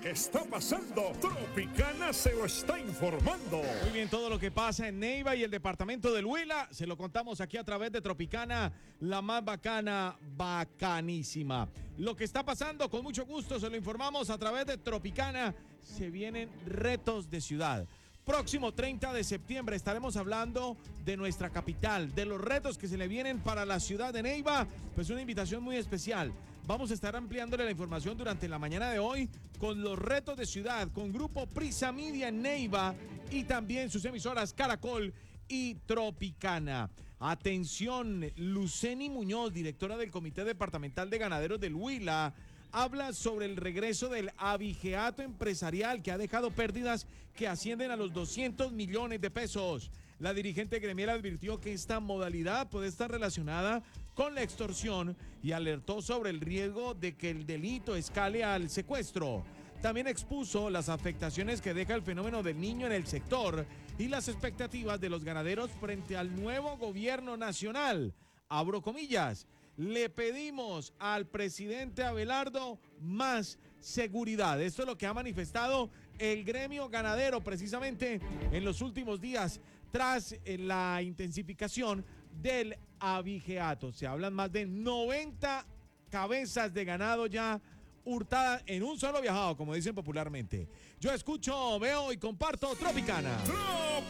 que está pasando, Tropicana se lo está informando. Muy bien, todo lo que pasa en Neiva y el departamento del Huila, se lo contamos aquí a través de Tropicana, la más bacana, bacanísima. Lo que está pasando, con mucho gusto, se lo informamos a través de Tropicana. Se vienen retos de ciudad. Próximo 30 de septiembre estaremos hablando de nuestra capital, de los retos que se le vienen para la ciudad de Neiva. Pues una invitación muy especial. Vamos a estar ampliándole la información durante la mañana de hoy con los retos de ciudad, con Grupo Prisa Media en Neiva y también sus emisoras Caracol y Tropicana. Atención, Luceni Muñoz, directora del Comité Departamental de Ganaderos del Huila, habla sobre el regreso del abigeato empresarial que ha dejado pérdidas que ascienden a los 200 millones de pesos. La dirigente gremial advirtió que esta modalidad puede estar relacionada con la extorsión y alertó sobre el riesgo de que el delito escale al secuestro. También expuso las afectaciones que deja el fenómeno del niño en el sector y las expectativas de los ganaderos frente al nuevo gobierno nacional. Abro comillas. Le pedimos al presidente Abelardo más seguridad. Esto es lo que ha manifestado el gremio ganadero precisamente en los últimos días tras la intensificación del abigeato. Se hablan más de 90 cabezas de ganado ya hurtadas en un solo viajado, como dicen popularmente. Yo escucho, veo y comparto Tropicana.